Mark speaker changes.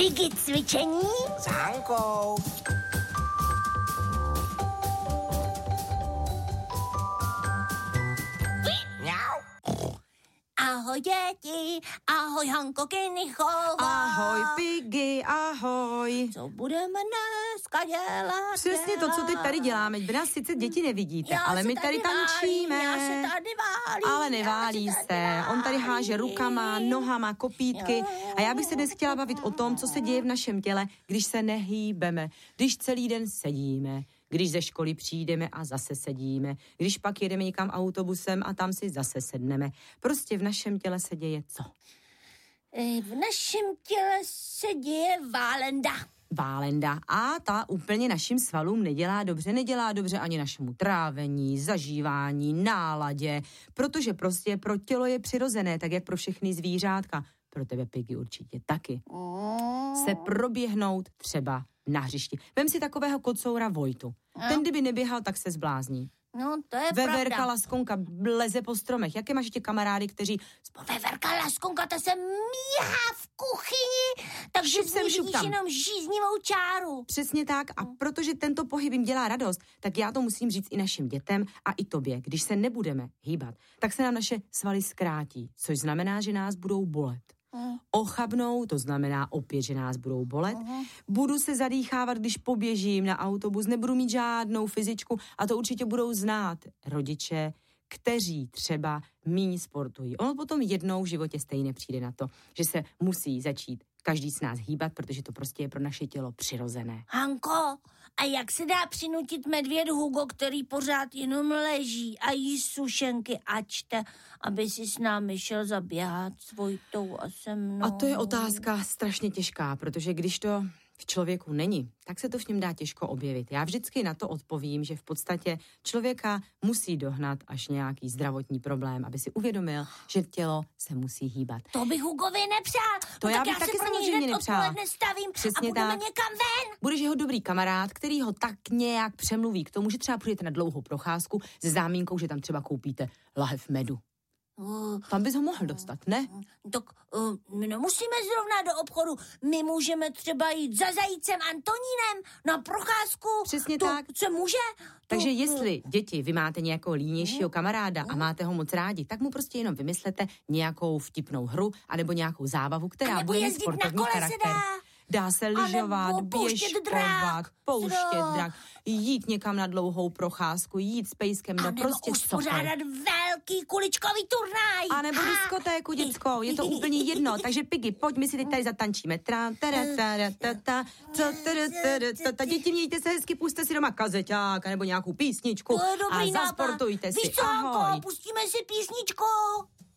Speaker 1: Piggy cvičení
Speaker 2: s Hankou.
Speaker 1: Ahoj děti, ahoj Hanko Kinichová.
Speaker 3: Ahoj Piggy, ahoj.
Speaker 1: Co budeme dneska dělat?
Speaker 3: Přesně to, co teď tady děláme. Vy nás sice děti nevidíte, ale my tady tančíme.
Speaker 1: Já se tady válím.
Speaker 3: Ale neválí se. On tady háže rukama, nohama, kopítky. A já bych se dnes chtěla bavit o tom, co se děje v našem těle, když se nehýbeme, když celý den sedíme, když ze školy přijdeme a zase sedíme, když pak jedeme někam autobusem a tam si zase sedneme. Prostě v našem těle se děje co?
Speaker 1: V našem těle se děje
Speaker 3: Válenda. A ta úplně našim svalům nedělá dobře ani našemu trávení, zažívání, náladě, protože prostě pro tělo je přirozené, tak jak pro všechny zvířátka. Pro tebe, Piggy, určitě taky. Se proběhnout třeba na hřišti. Vem si takového kocoura Vojtu. Ten, kdyby neběhal, tak se zblázní.
Speaker 1: No, to je
Speaker 3: Veverka
Speaker 1: pravda.
Speaker 3: Laskonka leze po stromech. Jaké máš ještě kamarády, kteří...
Speaker 1: Veverka Laskonka, ta se míhá v kuchyni, takže
Speaker 3: Šup sem,
Speaker 1: vidíš
Speaker 3: šup tam.
Speaker 1: jenom žíznivou čáru.
Speaker 3: Přesně tak. A protože tento pohyb jim dělá radost, tak já to musím říct i našim dětem a i tobě. Když se nebudeme hýbat, tak se nám naše svaly zkrátí, což znamená, že nás budou bolet. Ochabnou, to znamená opět, že nás budou bolet. Budu se zadýchávat, když poběžím na autobus, nebudu mít žádnou fyzičku a to určitě budou znát rodiče, kteří třeba míň sportují. Ono potom jednou v životě stejně přijde na to, že se musí začít každý z nás hýbat, protože to prostě je pro naše tělo přirozené.
Speaker 1: Hanko, a jak se dá přinutit medvěd Hugo, který pořád jenom leží a jí sušenky a čte, aby si s námi šel zaběhat s Vojtou a se mnou?
Speaker 3: A to je otázka strašně těžká, protože když to v člověku není, tak se to v něm dá těžko objevit. Já vždycky na to odpovím, že v podstatě člověka musí dohnat až nějaký zdravotní problém, aby si uvědomil, že tělo se musí hýbat.
Speaker 1: To bych Hugovi nepřál.
Speaker 3: To já bych
Speaker 1: tak
Speaker 3: taky
Speaker 1: se pro něj
Speaker 3: samozřejmě
Speaker 1: hned
Speaker 3: nepřála.
Speaker 1: odpoledne stavím
Speaker 3: Přesně
Speaker 1: a budeme
Speaker 3: tak.
Speaker 1: někam ven.
Speaker 3: Budeš jeho dobrý kamarád, který ho tak nějak přemluví k tomu, že třeba půjdete na dlouhou procházku se zámínkou, že tam třeba koupíte lahev medu. Tam bys ho mohl dostat, ne?
Speaker 1: Tak my nemusíme zrovna do obchodu. My můžeme třeba jít za zajícem Antonínem na procházku.
Speaker 3: Přesně
Speaker 1: to
Speaker 3: tak.
Speaker 1: se může.
Speaker 3: Takže jestli, děti, vy máte nějakého línějšího kamaráda a máte ho moc rádi, tak mu prostě jenom vymyslete nějakou vtipnou hru anebo nějakou zábavu, která
Speaker 1: nebo
Speaker 3: bude mít
Speaker 1: jezdit na
Speaker 3: sportovní
Speaker 1: kole se
Speaker 3: charakter.
Speaker 1: dá.
Speaker 3: Se lyžovat,
Speaker 1: nebo pouštět
Speaker 3: běžkovat, pouštět
Speaker 1: drak.
Speaker 3: drak, jít někam na dlouhou procházku, jít s pejskem, no
Speaker 1: A nebo
Speaker 3: prostě
Speaker 1: uspořádat velký kuličkový turnaj.
Speaker 3: A nebo diskotéku dětskou, je to úplně jedno. Takže Piggy, pojď, my si teď tady zatančíme. Děti, mějte se hezky, puste si doma kazeťák, nebo nějakou písničku
Speaker 1: To je dobrý
Speaker 3: a
Speaker 1: nápad.
Speaker 3: zasportujte si.
Speaker 1: Víš co,
Speaker 3: Ahoj.
Speaker 1: Hanko, pustíme si písničku.